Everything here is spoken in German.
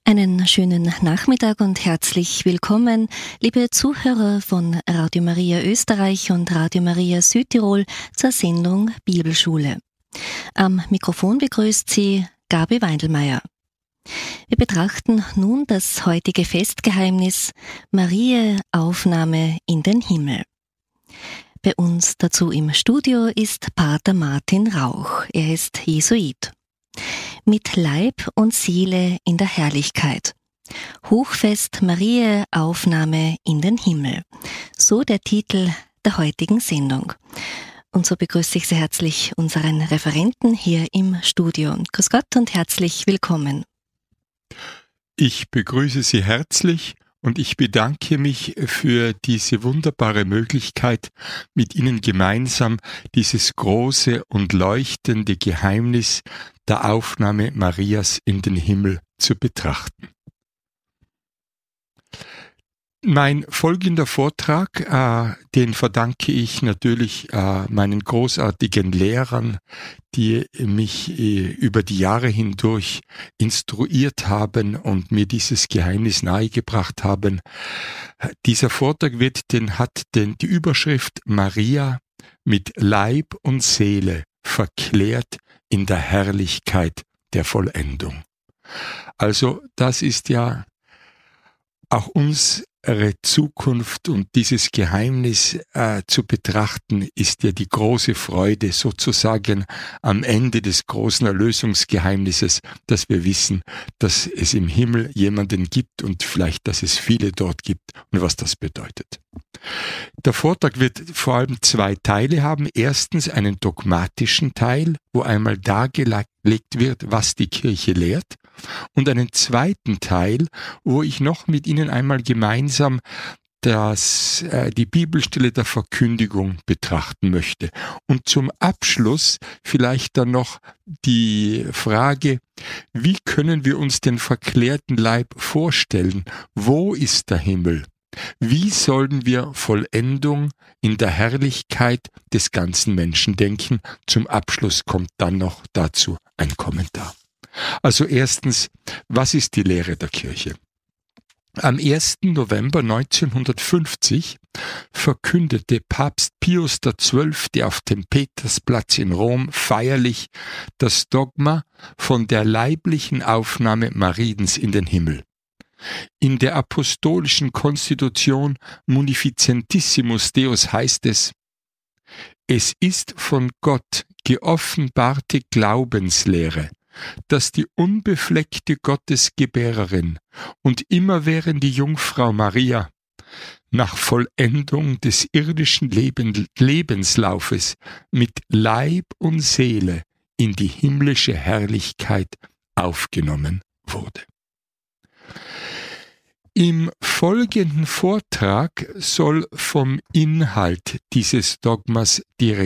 Einen schönen Nachmittag und herzlich willkommen, liebe Zuhörer von Radio Maria Österreich und Radio Maria Südtirol zur Sendung Bibelschule. Am Mikrofon begrüßt Sie Gabi Weindelmeier. Wir betrachten nun das heutige Festgeheimnis Mariä Aufnahme in den Himmel. Bei uns dazu im Studio ist Pater Martin Rauch. Er ist Jesuit. Mit Leib und Seele in der Herrlichkeit. Hochfest Mariä Aufnahme in den Himmel. So der Titel der heutigen Sendung. Und so begrüße ich sehr herzlich unseren Referenten hier im Studio. Grüß Gott und herzlich willkommen. Ich begrüße Sie herzlich und ich bedanke mich für diese wunderbare Möglichkeit, mit Ihnen gemeinsam dieses große und leuchtende Geheimnis der Aufnahme Marias in den Himmel zu betrachten. Mein folgender Vortrag, den verdanke ich natürlich meinen großartigen Lehrern, die mich über die Jahre hindurch instruiert haben und mir dieses Geheimnis nahegebracht haben. Dieser Vortrag hat die Überschrift Maria mit Leib und Seele verklärt in der Herrlichkeit der Vollendung. Also das ist ja auch unsere Zukunft und dieses Geheimnis zu betrachten, ist ja die große Freude sozusagen am Ende des großen Erlösungsgeheimnisses, dass wir wissen, dass es im Himmel jemanden gibt und vielleicht, dass es viele dort gibt und was das bedeutet. Der Vortrag wird vor allem zwei Teile haben. Erstens einen dogmatischen Teil, wo einmal dargelegt wird, was die Kirche lehrt, und einen zweiten Teil, wo ich noch mit Ihnen einmal gemeinsam die Bibelstelle der Verkündigung betrachten möchte. Und zum Abschluss vielleicht dann noch die Frage, wie können wir uns den verklärten Leib vorstellen? Wo ist der Himmel? Wie sollen wir Vollendung in der Herrlichkeit des ganzen Menschen denken? Zum Abschluss kommt dann noch dazu ein Kommentar. Also erstens, was ist die Lehre der Kirche? Am 1. November 1950 verkündete Papst Pius XII. Auf dem Petersplatz in Rom feierlich das Dogma von der leiblichen Aufnahme Mariens in den Himmel. In der apostolischen Konstitution Munificentissimus Deus heißt es: Es ist von Gott geoffenbarte Glaubenslehre, dass die unbefleckte Gottesgebärerin und immerwährende Jungfrau Maria nach Vollendung des irdischen Lebenslaufes mit Leib und Seele in die himmlische Herrlichkeit aufgenommen wurde. Im folgenden Vortrag soll vom Inhalt dieses Dogmas die